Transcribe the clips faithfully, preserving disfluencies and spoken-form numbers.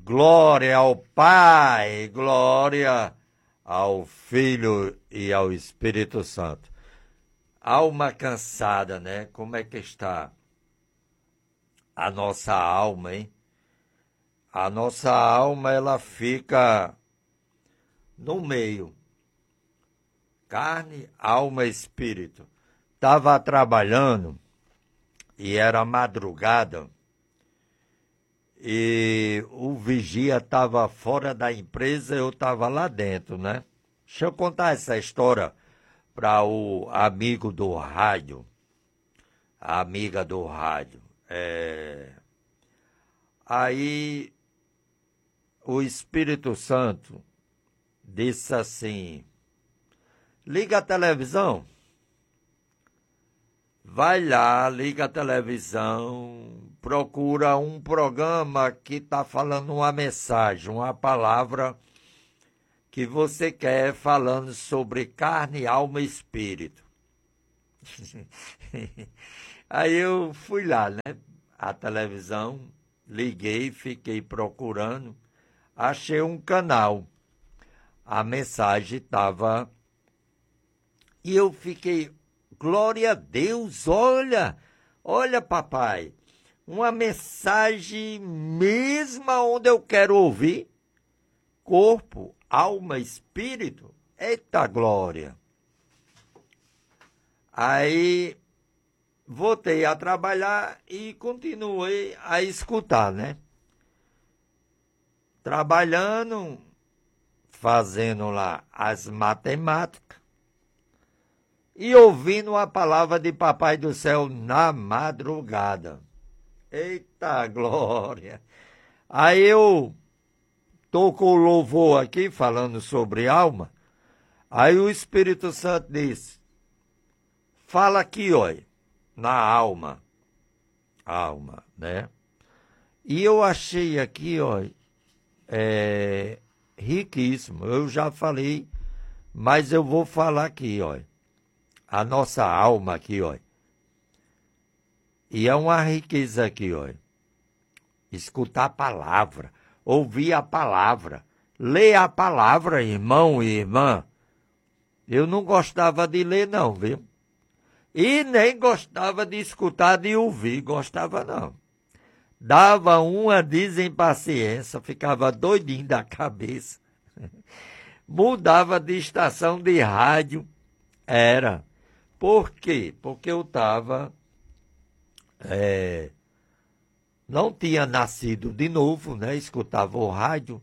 Glória ao Pai, glória ao Filho e ao Espírito Santo. Alma cansada, né? Como é que está a nossa alma, hein? A nossa alma, ela fica no meio. Carne, alma e espírito. Estava trabalhando e era madrugada. E o vigia estava fora da empresa, eu estava lá dentro, né? Deixa eu contar essa história para o amigo do rádio, a amiga do rádio. É... Aí o Espírito Santo disse assim, liga a televisão. Vai lá, liga a televisão, procura um programa que está falando uma mensagem, uma palavra que você quer falando sobre carne, alma e espírito. Aí eu fui lá, né? A televisão, liguei, fiquei procurando, achei um canal. A mensagem estava... E eu fiquei... Glória a Deus, olha, olha papai, uma mensagem mesma onde eu quero ouvir, corpo, alma, espírito, eita glória. Aí voltei a trabalhar e continuei a escutar, né? Trabalhando, fazendo lá as matemáticas, e ouvindo a palavra de Papai do Céu na madrugada. Eita glória! Aí eu tô com o louvor aqui, falando sobre alma. Aí o Espírito Santo disse, fala aqui, olha, na alma. Alma, né? E eu achei aqui, olha, é, riquíssimo. Eu já falei, mas eu vou falar aqui, olha. A nossa alma aqui, ó. E é uma riqueza aqui, ó. Escutar a palavra, ouvir a palavra, ler a palavra, irmão e irmã. Eu não gostava de ler, não, viu? E nem gostava de escutar, de ouvir, gostava não. Dava uma desimpaciência, ficava doidinho da cabeça. Mudava de estação de rádio, era... Por quê? Porque eu estava, é, não tinha nascido de novo, né? Escutava o rádio,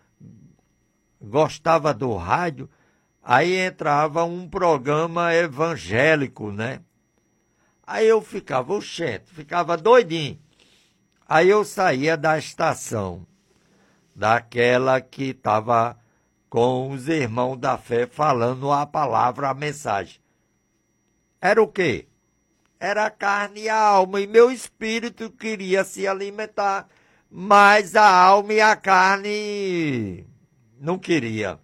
gostava do rádio, aí entrava um programa evangélico, né? Aí eu ficava, oxente, ficava doidinho. Aí eu saía da estação, daquela que estava com os irmãos da fé falando a palavra, a mensagem. Era o quê? Era a carne e a alma, e meu espírito queria se alimentar, mas a alma e a carne não queria.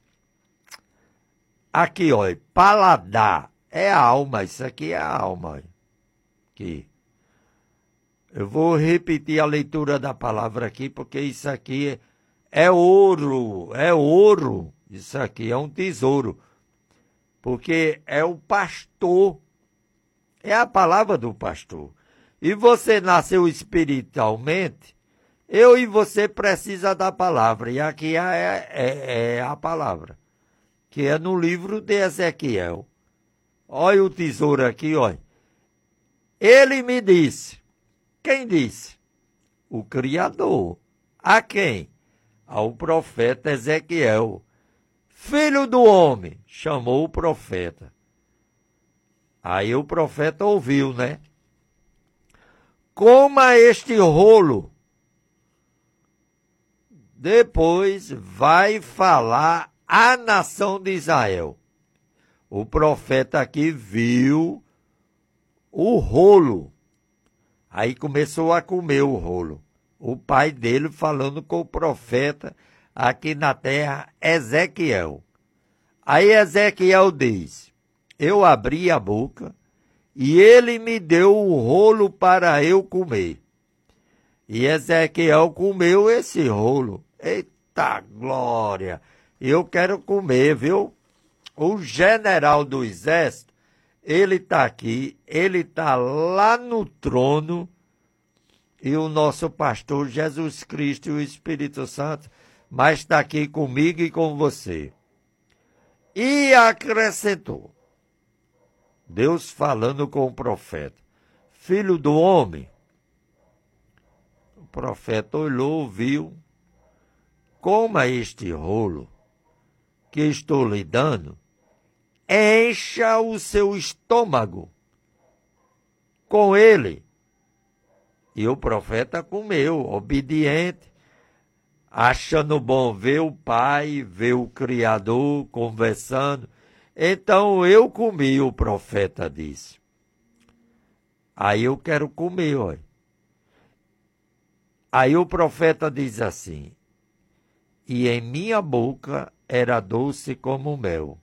Aqui, olha, paladar, é a alma, isso aqui é a alma. Olha. Aqui. Eu vou repetir a leitura da palavra aqui, porque isso aqui é ouro, é ouro, isso aqui é um tesouro. Porque é o pastor, é a palavra do pastor. E você nasceu espiritualmente, eu e você precisa da palavra. E aqui é, é, é a palavra, que é no livro de Ezequiel. Olha o tesouro aqui, olha. Ele me disse, quem disse? O Criador. A quem? Ao profeta Ezequiel. Filho do homem, chamou o profeta. Aí o profeta ouviu, né? Coma este rolo. Depois vai falar a nação de Israel. O profeta aqui viu o rolo. Aí começou a comer o rolo. O pai dele falando com o profeta aqui na terra, Ezequiel. Aí Ezequiel diz, eu abri a boca e ele me deu o rolo para eu comer. E Ezequiel comeu esse rolo. Eita glória! Eu quero comer, viu? O general do exército, ele está aqui, ele está lá no trono, e o nosso pastor Jesus Cristo e o Espírito Santo, mas está aqui comigo e com você. E acrescentou, Deus falando com o profeta, filho do homem. O profeta olhou, viu, coma este rolo que estou lhe dando, encha o seu estômago com ele. E o profeta comeu, obediente, achando bom ver o pai, ver o Criador conversando. Então eu comi, o profeta disse. Aí eu quero comer, olha. Aí o profeta diz assim, e em minha boca era doce como mel.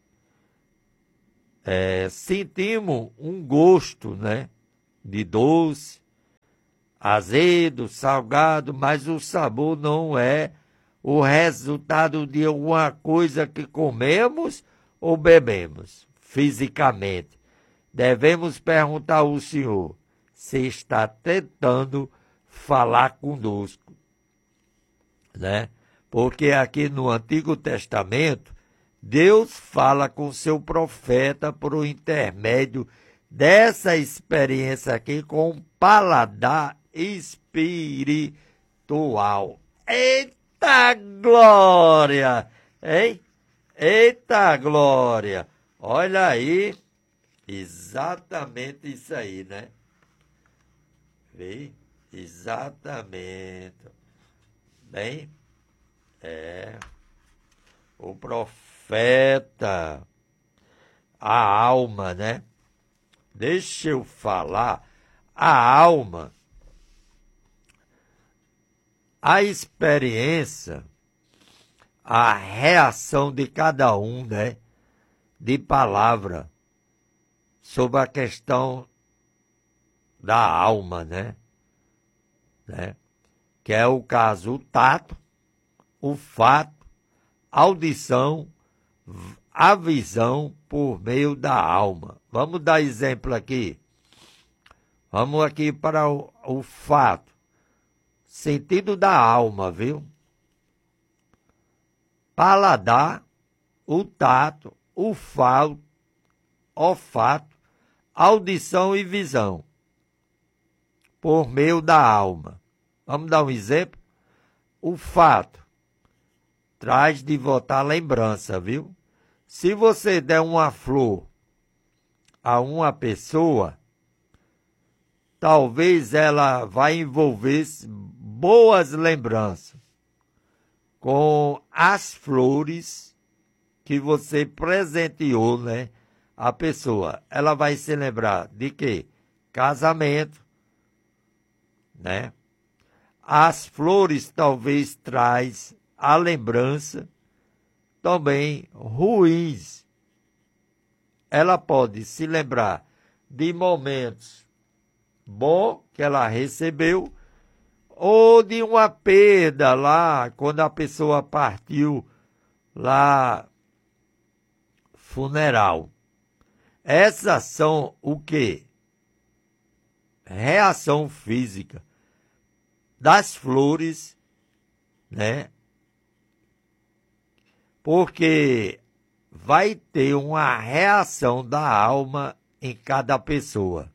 É, sentimos um gosto, né, de doce, azedo, salgado, mas o sabor não é o resultado de alguma coisa que comemos ou bebemos fisicamente. Devemos perguntar ao Senhor se está tentando falar conosco, né? Porque aqui no Antigo Testamento, Deus fala com seu profeta por um intermédio dessa experiência aqui com um paladar espiritual. Eita glória! Hein? Eita glória! Olha aí, exatamente isso aí, né? Vê? Exatamente. Bem, é, o profeta, a alma, né? Deixa eu falar, a alma, a experiência, a reação de cada um, né? De palavra sobre a questão da alma, né? né? Que é o caso, o tato, o fato, a audição, a visão por meio da alma. Vamos dar exemplo aqui. Vamos aqui para o, o fato. Sentido da alma, viu? Paladar, o tato, o falo, olfato, audição e visão. Por meio da alma. Vamos dar um exemplo? O fato traz de volta a lembrança, viu? Se você der uma flor a uma pessoa, talvez ela vai envolver boas lembranças com as flores que você presenteou, né? A pessoa, ela vai se lembrar de quê? Casamento, né? As flores talvez traz a lembrança também ruins. Ela pode se lembrar de momentos bons que ela recebeu ou de uma perda lá, quando a pessoa partiu lá, funeral. Essas são o quê? Reação física das flores, né? Porque vai ter uma reação da alma em cada pessoa.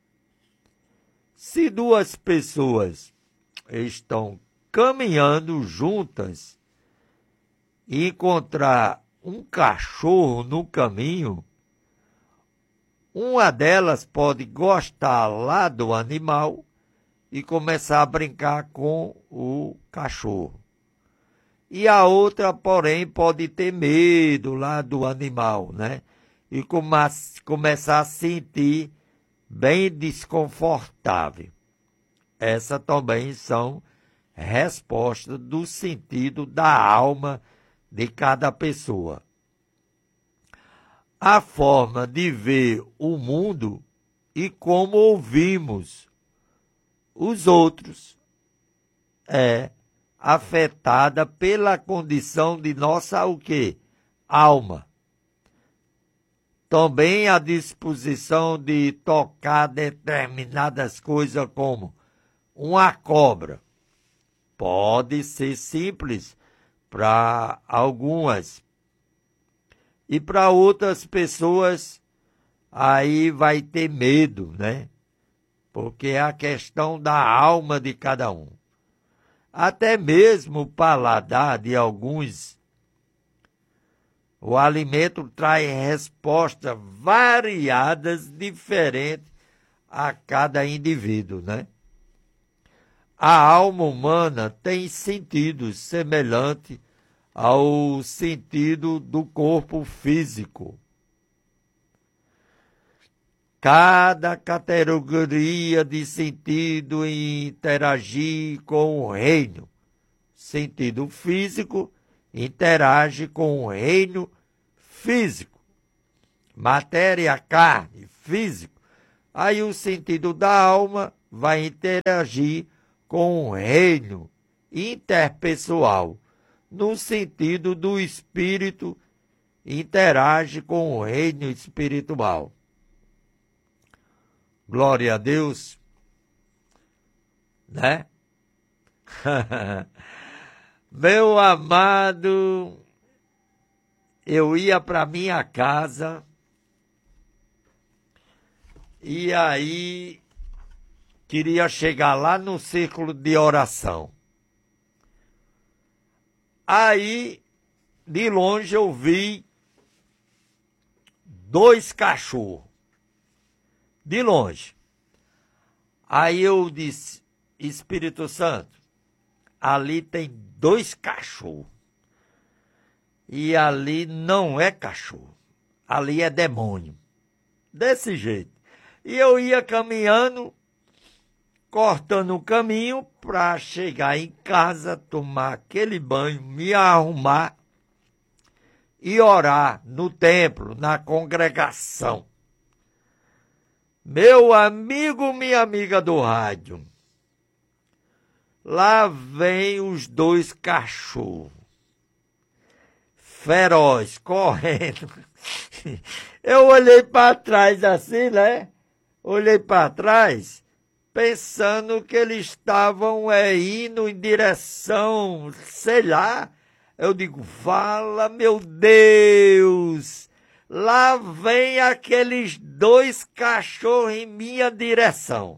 Se duas pessoas estão caminhando juntas e encontrar um cachorro no caminho, uma delas pode gostar lá do animal e começar a brincar com o cachorro. E a outra, porém, pode ter medo lá do animal, né? E come- começar a sentir bem desconfortável. Essas também são respostas do sentido da alma de cada pessoa. A forma de ver o mundo e como ouvimos os outros é afetada pela condição de nossa o quê? Alma. Também a disposição de tocar determinadas coisas como uma cobra. Pode ser simples para algumas. E para outras pessoas, aí vai ter medo, né? Porque é a questão da alma de cada um. Até mesmo o paladar de alguns, o alimento traz respostas variadas, diferentes a cada indivíduo, né? A alma humana tem sentidos semelhantes ao sentido do corpo físico. Cada categoria de sentido interagir com o reino. Sentido físico interage com o reino físico. Matéria, carne, físico. Aí o sentido da alma vai interagir com o reino interpessoal. No sentido do espírito, interage com o reino espiritual. Glória a Deus, né? Meu amado, eu ia para minha casa e aí queria chegar lá no círculo de oração. Aí, de longe, eu vi dois cachorros. De longe. Aí eu disse, Espírito Santo, ali tem dois cachorros. E ali não é cachorro. Ali é demônio. Desse jeito. E eu ia caminhando, cortando o caminho para chegar em casa, tomar aquele banho, me arrumar e orar no templo, na congregação. Meu amigo, minha amiga do rádio, lá vem os dois cachorros, feroz, correndo. Eu olhei para trás assim, né? Olhei para trás, pensando que eles estavam é, indo em direção, sei lá. Eu digo, fala, meu Deus! Lá vem aqueles dois cachorros em minha direção.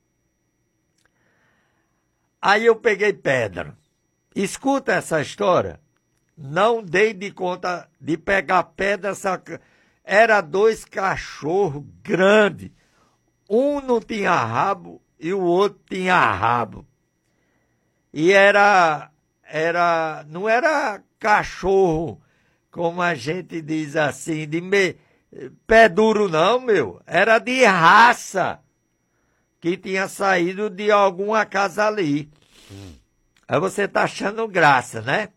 Aí eu peguei pedra. Escuta essa história. Não dei de conta de pegar pedra. Essa... Era dois cachorros grandes. Um não tinha rabo e o outro tinha rabo. E era, era, não era cachorro, como a gente diz assim, de me... pé duro não, meu. Era de raça, que tinha saído de alguma casa ali. Hum. Aí você tá achando graça, né?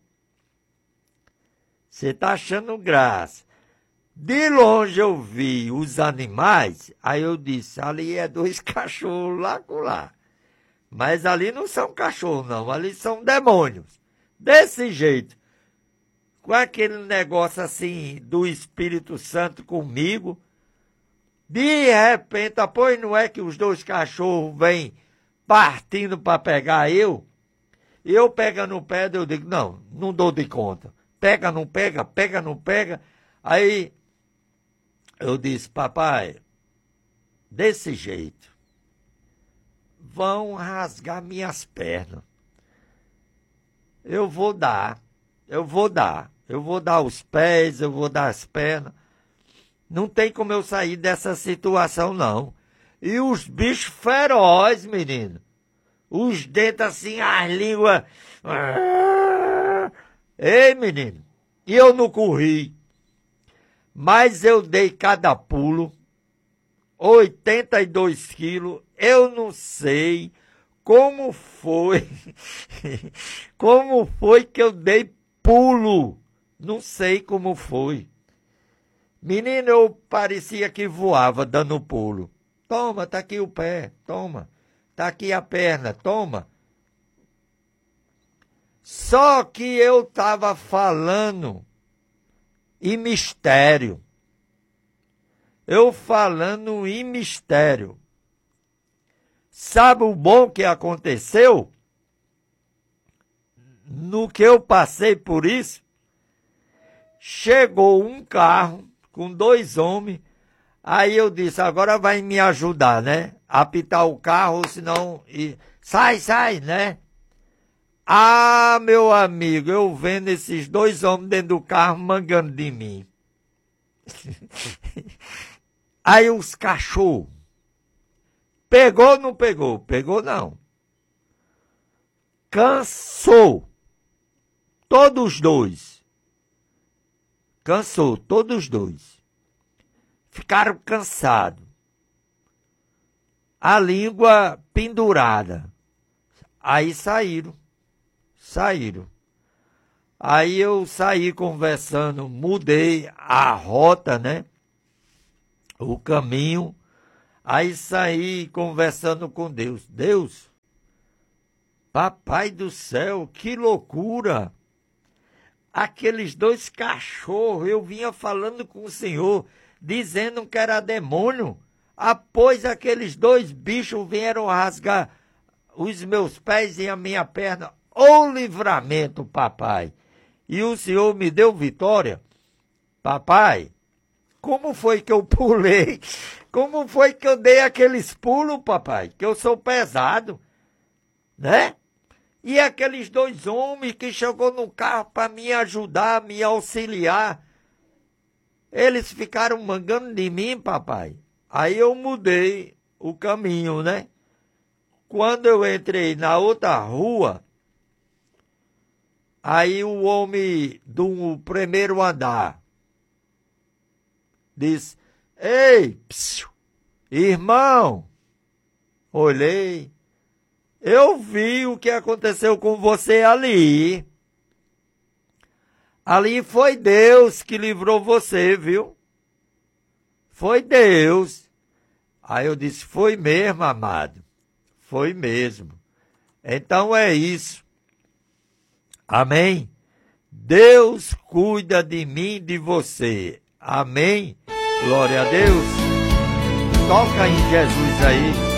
Você tá achando graça. De longe eu vi os animais, aí eu disse, ali é dois cachorros lá com lá. Mas ali não são cachorros não, ali são demônios. Desse jeito. Com aquele negócio assim do Espírito Santo comigo, de repente, pois não é que os dois cachorros vêm partindo para pegar eu? Eu pego no pé, eu digo, não, não dou de conta. Pega, não pega, pega, não pega. Aí eu disse, papai, desse jeito, vão rasgar minhas pernas. Eu vou dar. Eu vou dar, eu vou dar os pés, eu vou dar as pernas. Não tem como eu sair dessa situação, não. E os bichos ferozes, menino. Os dentes assim, as línguas. Ei, menino. E eu não corri. Mas eu dei cada pulo. oitenta e dois quilos. Eu não sei como foi. Como foi que eu dei pulo, não sei como foi. Menino, eu parecia que voava dando pulo. Toma, tá aqui o pé, toma. Tá aqui a perna, toma. Só que eu estava falando em mistério. Eu falando em mistério. Sabe o bom que aconteceu? No que eu passei por isso, chegou um carro com dois homens. Aí eu disse, agora vai me ajudar, né? A apitar o carro, senão... E... Sai, sai, né? Ah, meu amigo, eu vendo esses dois homens dentro do carro mangando de mim. Aí os cachorros. Pegou ou não pegou? Pegou não. Cansou. Todos dois. Cansou, todos dois. Ficaram cansados. A língua pendurada. Aí saíram. Saíram. Aí eu saí conversando, mudei a rota, né? O caminho. Aí saí conversando com Deus. Deus, papai do céu, que loucura! Aqueles dois cachorros, eu vinha falando com o Senhor, dizendo que era demônio. Após aqueles dois bichos vieram rasgar os meus pés e a minha perna. Ô livramento, papai! E o Senhor me deu vitória. Papai, como foi que eu pulei? Como foi que eu dei aqueles pulos, papai? Que eu sou pesado, né? E aqueles dois homens que chegou no carro para me ajudar, me auxiliar, eles ficaram mangando de mim, papai. Aí eu mudei o caminho, né? Quando eu entrei na outra rua, aí o homem do primeiro andar disse, ei, psiu, irmão, olhei, eu vi o que aconteceu com você ali. Ali foi Deus que livrou você, viu? Foi Deus. Aí eu disse, foi mesmo, amado. Foi mesmo. Então é isso. Amém? Deus cuida de mim e de você. Amém? Glória a Deus. Toca em Jesus aí.